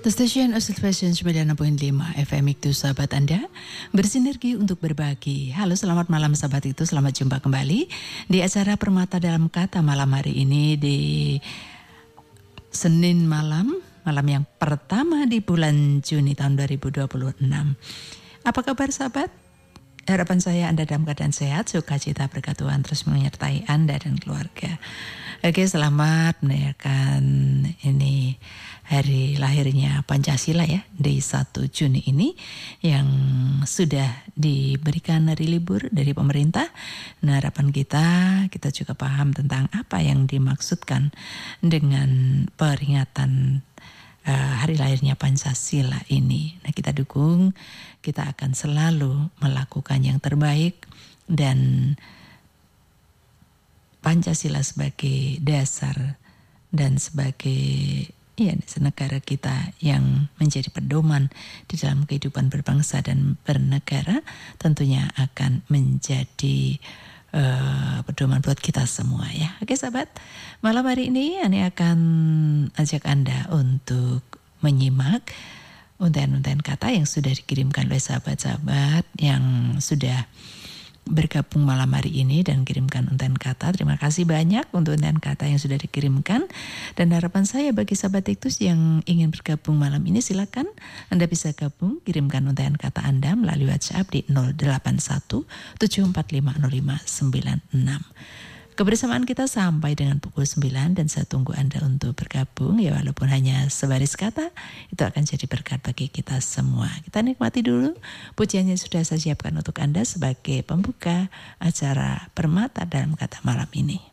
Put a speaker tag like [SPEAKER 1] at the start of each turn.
[SPEAKER 1] The Station Oscillation 96.5 FM itu sahabat Anda bersinergi untuk berbagi. Halo, selamat malam sahabat itu, selamat jumpa kembali di acara Permata Dalam Kata malam hari ini di Senin malam yang pertama di bulan Juni tahun 2026. Apa kabar sahabat? Harapan saya Anda dalam keadaan sehat, sukacita berkat Tuhan terus menyertai Anda dan keluarga. Oke, selamat merayakan ini hari lahirnya Pancasila ya, di 1 Juni ini yang sudah diberikan hari libur dari pemerintah. Nah, harapan kita juga paham tentang apa yang dimaksudkan dengan peringatan hari lahirnya Pancasila ini. Nah, kita dukung, kita akan selalu melakukan yang terbaik dan Pancasila sebagai dasar dan sebagai negara kita yang menjadi pedoman di dalam kehidupan berbangsa dan bernegara tentunya akan menjadi pedoman buat kita semua ya. Oke sahabat, malam hari ini Ani akan ajak Anda untuk menyimak untayan-untayan kata yang sudah dikirimkan oleh sahabat-sahabat yang sudah bergabung malam hari ini dan kirimkan untayan kata. Terima kasih banyak untuk untayan kata yang sudah dikirimkan. Dan harapan saya bagi sahabat Iktus yang ingin bergabung malam ini, silakan Anda bisa gabung, kirimkan untayan kata Anda melalui WhatsApp di 081 745 0596. Kebersamaan kita sampai dengan pukul 9 dan saya tunggu Anda untuk bergabung ya, walaupun hanya sebaris kata, itu akan jadi berkat bagi kita semua. Kita nikmati dulu pujian yang sudah saya siapkan untuk Anda sebagai pembuka acara Permata Dalam Kata malam ini.